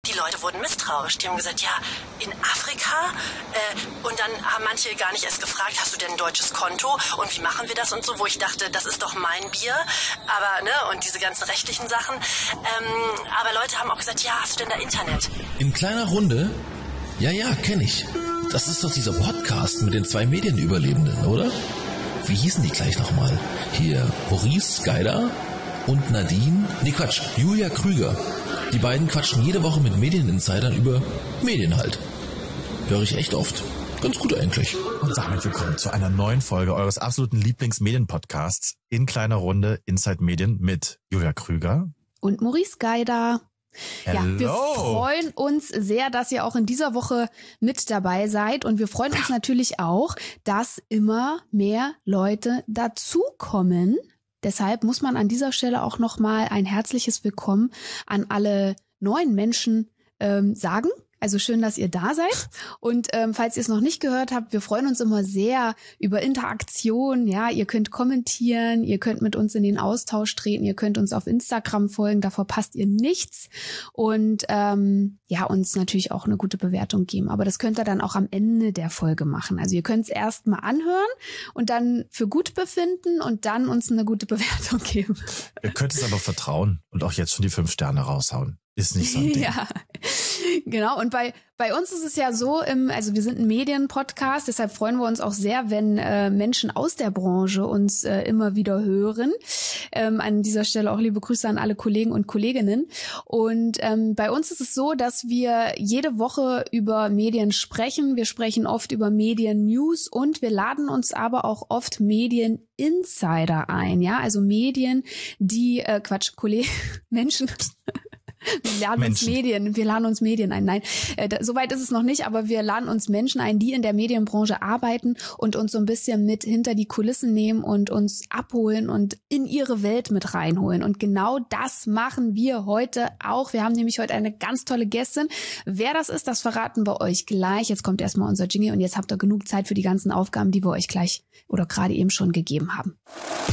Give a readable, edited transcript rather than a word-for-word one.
die Leute wurden misstrauisch. Die haben gesagt, ja, in Afrika? Und dann haben manche gar nicht erst gefragt, hast du denn ein deutsches Konto? Und wie machen wir das und so? Wo ich dachte, das ist doch mein Bier. Aber, ne, und diese ganzen rechtlichen Sachen. Aber Leute haben auch gesagt, ja, hast du denn da Internet? In kleiner Runde? Ja, kenne ich. Das ist doch dieser Podcast mit den 2 Medienüberlebenden, oder? Wie hießen die gleich nochmal? Hier, Maurice Geider und Nadine? Nee, Quatsch, Julia Krüger. Die beiden quatschen jede Woche mit Medieninsidern über Medien halt. Höre ich echt oft. Ganz gut eigentlich. Und damit willkommen zu einer neuen Folge eures absoluten Lieblingsmedien-Podcasts in kleiner Runde Inside Medien mit Julia Krüger und Maurice Geider. Hello. Ja, wir freuen uns sehr, dass ihr auch in dieser Woche mit dabei seid und wir freuen uns natürlich auch, dass immer mehr Leute dazukommen. Deshalb muss man an dieser Stelle auch nochmal ein herzliches Willkommen an alle neuen Menschen sagen. Also schön, dass ihr da seid. Und falls ihr es noch nicht gehört habt, wir freuen uns immer sehr über Interaktion. Ja, ihr könnt kommentieren, ihr könnt mit uns in den Austausch treten, ihr könnt uns auf Instagram folgen, da verpasst ihr nichts. Und uns natürlich auch eine gute Bewertung geben. Aber das könnt ihr dann auch am Ende der Folge machen. Also ihr könnt es erst mal anhören und dann für gut befinden und dann uns eine gute Bewertung geben. Ihr könnt es aber vertrauen und auch jetzt schon die 5 Sterne raushauen. Ist nicht so ein Ding. Ja, genau. Und bei uns ist es ja so, also wir sind ein Medienpodcast, deshalb freuen wir uns auch sehr, wenn Menschen aus der Branche uns immer wieder hören. An dieser Stelle auch liebe Grüße an alle Kollegen und Kolleginnen. Und bei uns ist es so, dass wir jede Woche über Medien sprechen. Wir sprechen oft über Medien-News und wir laden uns aber auch oft Medien-Insider ein. Ja, also Medien, die, Menschen. Wir laden uns Medien ein. Nein, soweit ist es noch nicht, aber wir laden uns Menschen ein, die in der Medienbranche arbeiten und uns so ein bisschen mit hinter die Kulissen nehmen und uns abholen und in ihre Welt mit reinholen. Und genau das machen wir heute auch. Wir haben nämlich heute eine ganz tolle Gästin. Wer das ist, das verraten wir euch gleich. Jetzt kommt erstmal unser Jingle und jetzt habt ihr genug Zeit für die ganzen Aufgaben, die wir euch gleich oder gerade eben schon gegeben haben.